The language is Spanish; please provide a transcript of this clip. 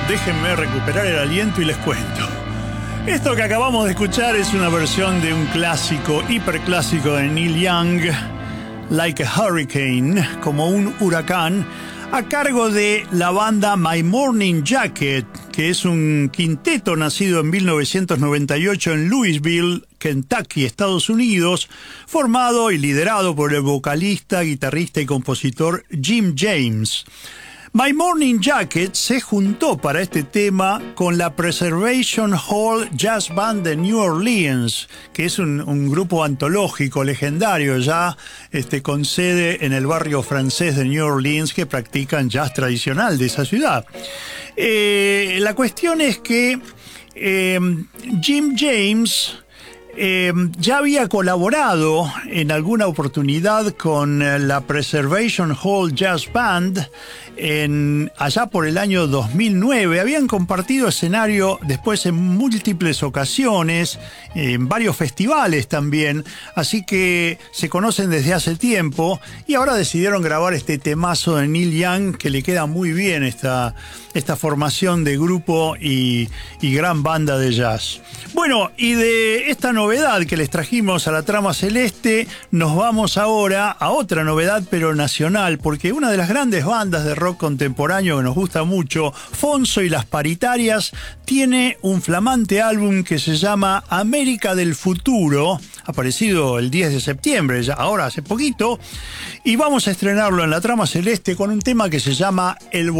déjenme recuperar el aliento y les cuento. Esto que acabamos de escuchar es una versión de un clásico, hiperclásico de Neil Young, Like a Hurricane, como un huracán, a cargo de la banda My Morning Jacket, que es un quinteto nacido en 1998 en Louisville, Kentucky, Estados Unidos, formado y liderado por el vocalista, guitarrista y compositor Jim James. My Morning Jacket se juntó para este tema con la Preservation Hall Jazz Band de New Orleans, que es un grupo antológico legendario ya con sede en el barrio francés de New Orleans, que practican jazz tradicional de esa ciudad. La cuestión es que Jim James ya había colaborado en alguna oportunidad con la Preservation Hall Jazz Band allá por el año 2009. Habían compartido escenario después en múltiples ocasiones, en varios festivales también, así que se conocen desde hace tiempo y ahora decidieron grabar este temazo de Neil Young, que le queda muy bien esta formación de grupo y gran banda de jazz. Bueno, y de esta novedad que les trajimos a la Trama Celeste, nos vamos ahora a otra novedad, pero nacional, porque una de las grandes bandas de rock contemporáneo que nos gusta mucho, Fonso y las Paritarias, tiene un flamante álbum que se llama América del Futuro, aparecido el 10 de septiembre, ya ahora hace poquito, y vamos a estrenarlo en la Trama Celeste con un tema que se llama El